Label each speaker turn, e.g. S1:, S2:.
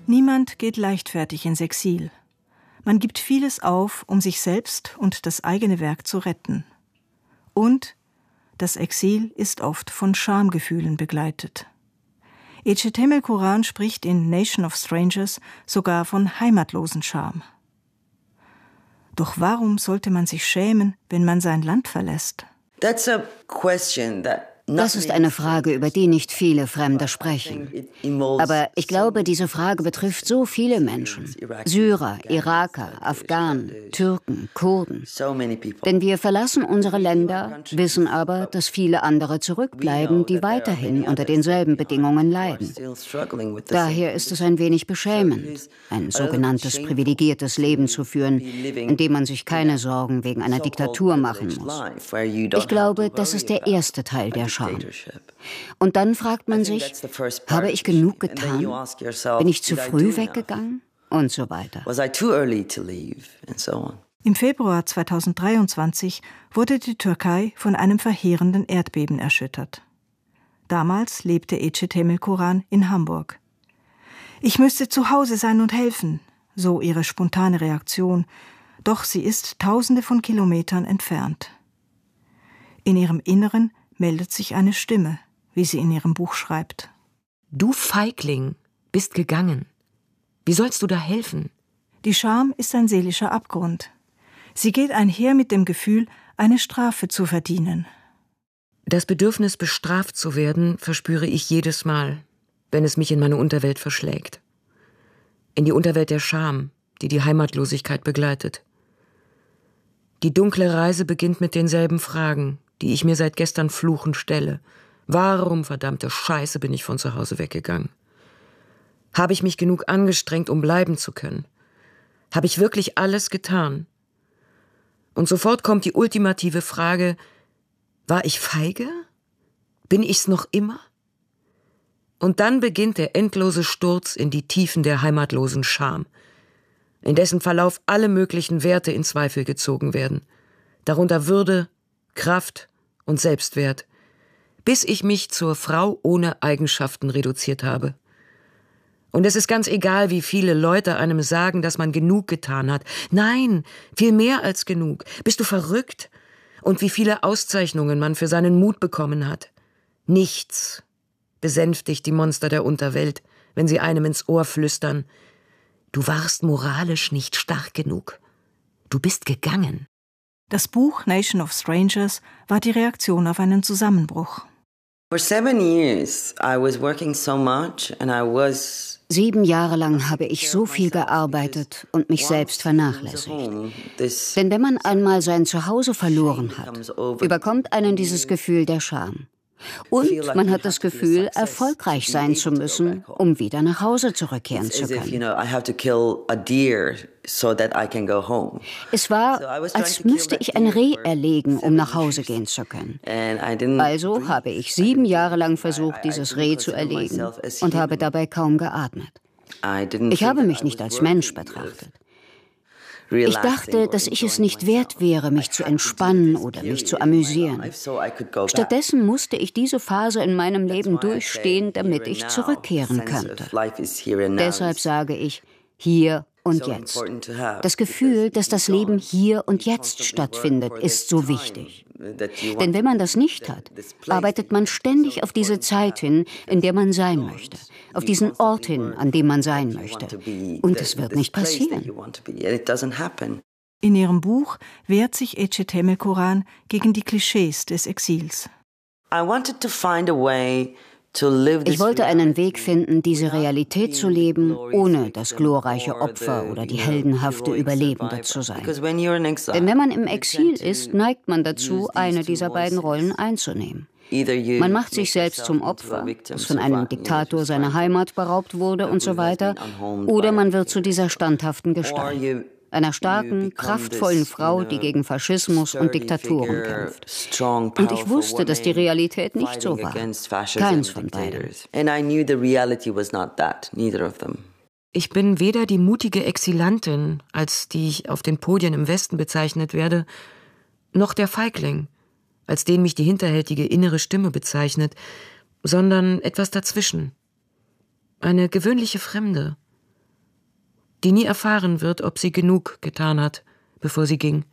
S1: Niemand geht leichtfertig ins Exil. Man gibt vieles auf, um sich selbst und das eigene Werk zu retten. Und das Exil ist oft von Schamgefühlen begleitet. Eceteme Coran spricht in Nation of Strangers sogar von Heimatlosenscham. Doch warum sollte man sich schämen, wenn man sein Land verlässt?
S2: Das ist eine Frage, über die nicht viele Fremde sprechen. Aber ich glaube, diese Frage betrifft so viele Menschen. Syrer, Iraker, Afghanen, Türken, Kurden. Denn wir verlassen unsere Länder, wissen aber, dass viele andere zurückbleiben, die weiterhin unter denselben Bedingungen leiden. Daher ist es ein wenig beschämend, ein sogenanntes privilegiertes Leben zu führen, in dem man sich keine Sorgen wegen einer Diktatur machen muss. Ich glaube, das ist der erste Teil der Scham. Und dann fragt man sich, habe ich genug getan? Bin ich zu früh weggegangen? Und so weiter.
S1: Im Februar 2023 wurde die Türkei von einem verheerenden Erdbeben erschüttert. Damals lebte Eceteme Coran in Hamburg. Ich müsste zu Hause sein und helfen, so ihre spontane Reaktion, doch sie ist Tausende von Kilometern entfernt. In ihrem Inneren meldet sich eine Stimme, wie sie in ihrem Buch schreibt.
S3: Du Feigling, bist gegangen. Wie sollst du da helfen?
S1: Die Scham ist ein seelischer Abgrund. Sie geht einher mit dem Gefühl, eine Strafe zu verdienen.
S3: Das Bedürfnis, bestraft zu werden, verspüre ich jedes Mal, wenn es mich in meine Unterwelt verschlägt. In die Unterwelt der Scham, die die Heimatlosigkeit begleitet. Die dunkle Reise beginnt mit denselben Fragen, die ich mir seit gestern fluchend stelle. Warum, verdammte Scheiße, bin ich von zu Hause weggegangen? Habe ich mich genug angestrengt, um bleiben zu können? Habe ich wirklich alles getan? Und sofort kommt die ultimative Frage, war ich feige? Bin ich's noch immer? Und dann beginnt der endlose Sturz in die Tiefen der heimatlosen Scham, in dessen Verlauf alle möglichen Werte in Zweifel gezogen werden, darunter Würde, Kraft und Selbstwert, bis ich mich zur Frau ohne Eigenschaften reduziert habe. Und es ist ganz egal, wie viele Leute einem sagen, dass man genug getan hat. Nein, viel mehr als genug. Bist du verrückt? Und wie viele Auszeichnungen man für seinen Mut bekommen hat. Nichts besänftigt die Monster der Unterwelt, wenn sie einem ins Ohr flüstern: Du warst moralisch nicht stark genug. Du bist gegangen.
S1: Das Buch Nation of Strangers war die Reaktion auf einen Zusammenbruch.
S2: 7 Jahre lang habe ich so viel gearbeitet und mich selbst vernachlässigt. Denn wenn man einmal sein Zuhause verloren hat, überkommt einen dieses Gefühl der Scham. Und man hat das Gefühl, erfolgreich sein zu müssen, um wieder nach Hause zurückkehren zu können. Es war, als müsste ich ein Reh erlegen, um nach Hause gehen zu können. Also habe ich 7 Jahre lang versucht, dieses Reh zu erlegen und habe dabei kaum geatmet. Ich habe mich nicht als Mensch betrachtet. Ich dachte, dass ich es nicht wert wäre, mich zu entspannen oder mich zu amüsieren. Stattdessen musste ich diese Phase in meinem Leben durchstehen, damit ich zurückkehren könnte. Deshalb sage ich, hier und jetzt. Das Gefühl, dass das Leben hier und jetzt stattfindet, ist so wichtig. Denn wenn man das nicht hat, arbeitet man ständig auf diese Zeit hin, in der man sein möchte, auf diesen Ort hin, an dem man sein möchte. Und es wird nicht passieren.
S1: In ihrem Buch wehrt sich Eceteme Coran gegen die Klischees des Exils.
S2: Ich wollte einen Weg finden, diese Realität zu leben, ohne das glorreiche Opfer oder die heldenhafte Überlebende zu sein. Denn wenn man im Exil ist, neigt man dazu, eine dieser beiden Rollen einzunehmen. Man macht sich selbst zum Opfer, das von einem Diktator seiner Heimat beraubt wurde und so weiter, oder man wird zu dieser standhaften Gestalt. Einer starken, kraftvollen Frau, die gegen Faschismus und Diktaturen kämpft. Und ich wusste, dass die Realität nicht so war. Keins von beiden.
S3: Ich bin weder die mutige Exilantin, als die ich auf den Podien im Westen bezeichnet werde, noch der Feigling, als den mich die hinterhältige innere Stimme bezeichnet, sondern etwas dazwischen. Eine gewöhnliche Fremde, die nie erfahren wird, ob sie genug getan hat, bevor sie ging.